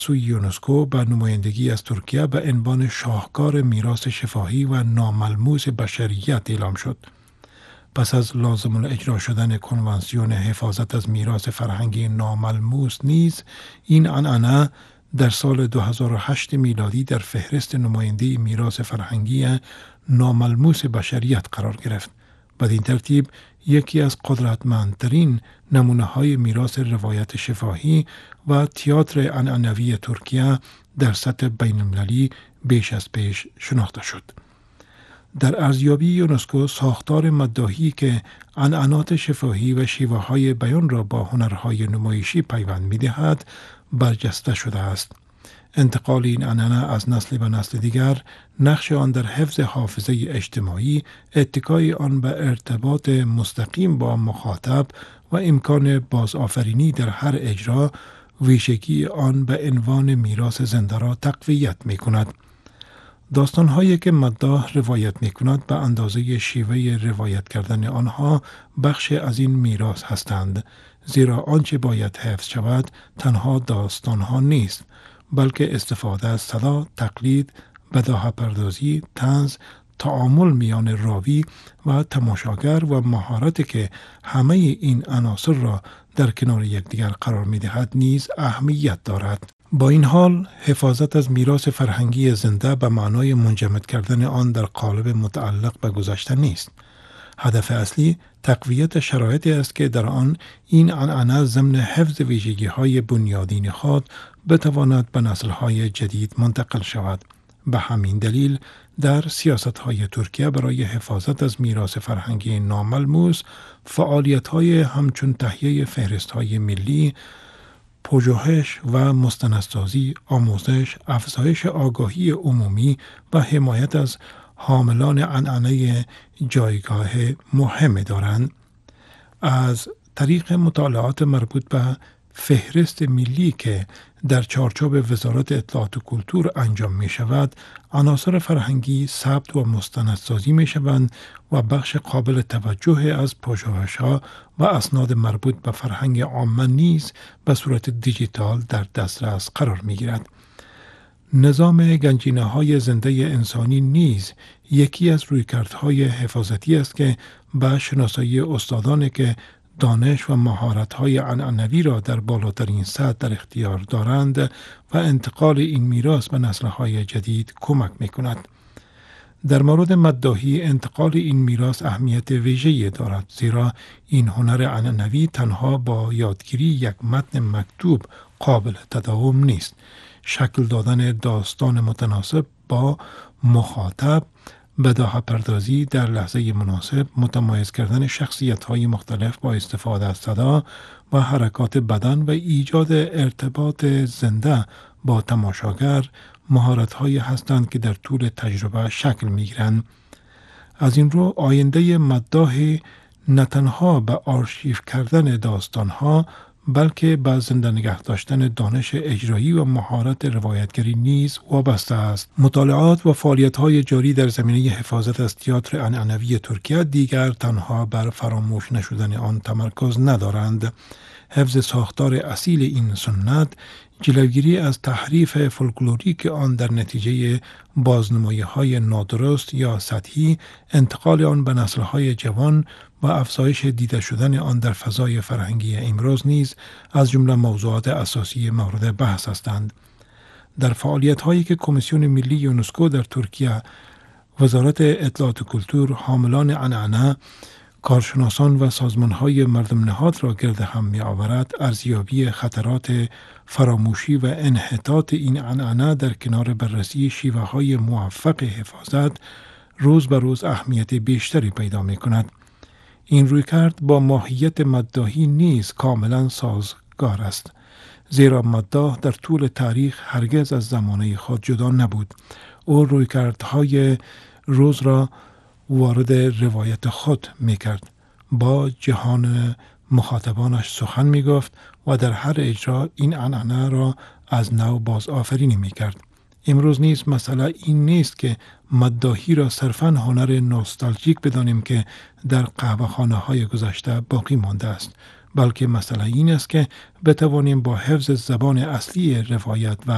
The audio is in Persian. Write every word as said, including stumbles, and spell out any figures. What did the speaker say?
سوی یونسکو به نمایندگی از ترکیه به عنوان شاهکار میراث شفاهی و ناملموس بشریت اعلام شد. پس از لازم الاجرا شدن کنوانسیون حفاظت از میراث فرهنگی ناملموس نیز این عنعنه در سال دو هزار و هشت میلادی در فهرست نماینده میراث فرهنگی ناملموس بشریت قرار گرفت. بدین ترتیب یکی از قدرتمندترین نمونه های میراث روایت شفاهی و تئاتر عنعنوی ترکیه در سطح بین المللی بیش از پیش شناخته شد. در ارزیابی یونسکو ساختار مداحی که عنعنات شفاهی و شیوه های بیان را با هنرهای نمایشی پیوند می دهد برجسته شده است. انتقال این عنعنه از نسل به نسل دیگر، نقش آن در حفظ حافظه اجتماعی، اتکای آن به ارتباط مستقیم با مخاطب و امکان بازآفرینی در هر اجرا، ویژگی آن به عنوان میراث زنده را تقویت می کند. داستان‌هایی که مداح روایت می‌کند به اندازه شیوه روایت کردن آنها بخش از این میراث هستند، زیرا آنچه باید حفظ شود تنها داستان‌ها نیست، بلکه استفاده از صدا، تقلید، بداهه پردازی، طنز، تعامل میان راوی و تماشاگر و مهارتی که همه این عناصر را در کنار یکدیگر قرار می‌دهد نیز اهمیت دارد. با این حال، حفاظت از میراث فرهنگی زنده به معنای منجمد کردن آن در قالب متعلق به گذشته نیست. هدف اصلی تقویت شرایطی است که در آن این عنعنه ضمن حفظ ویژگی‌های بنیادین خود بتواند به نسل‌های جدید منتقل شود. به همین دلیل در سیاست‌های ترکیه برای حفاظت از میراث فرهنگی ناملموس، فعالیت‌های همچون تهیه فهرست‌های ملی، پژوهش و مستندسازی، آموزش، افزایش آگاهی عمومی و حمایت از حاملان عنعنه جایگاه مهم دارند. از طریق مطالعات مربوط به فهرست ملی که در چارچوب وزارت اطلاعات و کلتور انجام می شود، عناصر فرهنگی ثبت و مستندسازی می شوند و بخش قابل توجه از پژوهش‌ها و اسناد مربوط به فرهنگ عامه نیز به صورت دیجیتال در دسترس قرار می گیرد. نظام گنجینه‌های زنده انسانی نیز یکی از رویکردهای حفاظتی است که به شناسایی استادانی که دانش و مهارت‌های عنعنوی را در بالاترین سطح در اختیار دارند و انتقال این میراث به نسل‌های جدید کمک می‌کند. در مورد مداحی، انتقال این میراث اهمیت ویژه‌ای دارد، زیرا این هنر عنعنوی تنها با یادگیری یک متن مکتوب قابل تداوم نیست. شکل دادن داستان متناسب با مخاطب، بداهه پردازی در لحظه مناسب، متمایز کردن شخصیت‌های مختلف با استفاده از صدا و حرکات بدن و ایجاد ارتباط زنده با تماشاگر، مهارت‌هایی هستند که در طول تجربه شکل می‌گیرند. از این رو آینده مداح نه تنها به آرشیو کردن داستان‌ها، بلکه به زنده نگه داشتن دانش اجرایی و مهارت روایتگری نیز وابسته است. مطالعات و فعالیت‌های جاری در زمینه حفاظت از تئاتر عنعنوی ترکیه دیگر تنها بر فراموش نشدن آن تمرکز ندارند. حفظ ساختار اصیل این سنت، جلوگیری از تحریف فولکلوریک آن در نتیجه بازنمایی‌های نادرست یا سطحی، انتقال آن به نسل‌های جوان و افزایش دیده شدن آن در فضای فرهنگی امروز نیز از جمله موضوعات اساسی مورد بحث هستند. در فعالیت‌هایی که کمیسیون ملی یونسکو در ترکیه، وزارت اطلاعات و کلتور، حاملان عنعنه، کارشناسان و سازمان‌های مردم نهاد را گرد هم می‌آورد، ارزیابی خطرات فراموشی و انحطاط این عنعنه در کنار بررسی شیوه‌های موفق حفاظت روز به روز اهمیت بیشتری پیدا می‌کند. این رویکرد با ماهیت مداحی نیز کاملا سازگار است، زیرا مداح در طول تاریخ هرگز از زمانه خود جدا نبود. او رویکردهای روز را وارد روایت خود می‌کرد، با جهان مخاطبانش سخن می‌گفت و در هر اجرا این عنعنه را از نو باز آفرینی می‌کرد. امروز نیز مسئله این نیست که مداحی را صرفاً هنر نوستالژیک بدانیم که در قهوه‌خانه‌های گذشته باقی مانده است، بلکه مسئله این است که بتوانیم با حفظ زبان اصلی روایت و